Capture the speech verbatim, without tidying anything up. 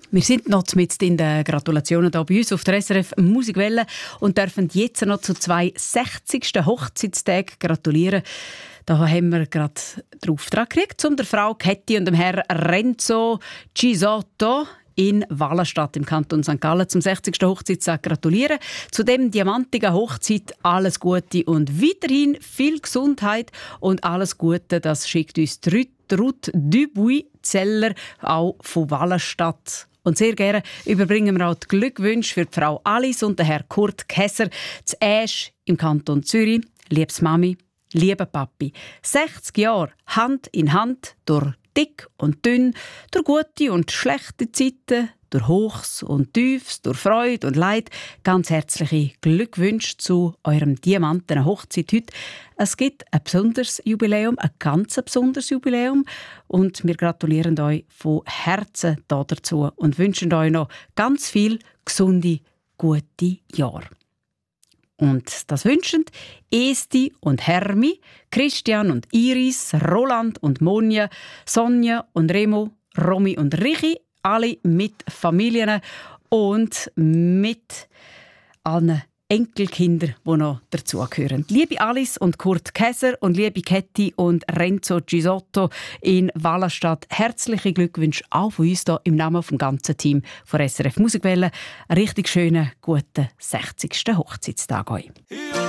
Wir sind noch mit in den Gratulationen hier bei uns auf der S R F Musikwelle und dürfen jetzt noch zu zwei sechzigsten Hochzeitstagen gratulieren. Da haben wir gerade den Auftrag gekriegt, um der Frau Käthi und dem Herrn Renzo Cisotto in Wallenstadt im Kanton Sankt Gallen zum sechzigsten Hochzeitstag gratulieren. Zu dem diamantigen Hochzeit alles Gute und weiterhin viel Gesundheit und alles Gute. Das schickt uns die Ruth Dubuis-Zeller auch von Wallenstadt. Und sehr gerne überbringen wir auch die Glückwünsche für die Frau Alice und den Herrn Kurt Kässer zu Aesch im Kanton Zürich. Liebes Mami, lieber Papi, sechzig Jahre Hand in Hand durch dick und dünn, durch gute und schlechte Zeiten, durch Hochs und Tiefs, durch Freude und Leid. Ganz herzliche Glückwünsche zu eurem diamantenen Hochzeit heute. Es gibt ein besonderes Jubiläum, ein ganz besonderes Jubiläum. Und wir gratulieren euch von Herzen dazu und wünschen euch noch ganz viel gesunde, gute Jahre. Und das wünschen Esti und Hermi, Christian und Iris, Roland und Monja, Sonja und Remo, Romy und Richi, alle mit Familien und mit allen Enkelkindern, die noch dazugehören. Liebe Alice und Kurt Käser und liebe Käthi und Renzo Cisotto in Wallenstadt, herzliche Glückwünsche auch von uns hier im Namen vom ganzen Team von S R F Musikwelle. Einen richtig schönen, guten sechzigsten Hochzeitstag euch.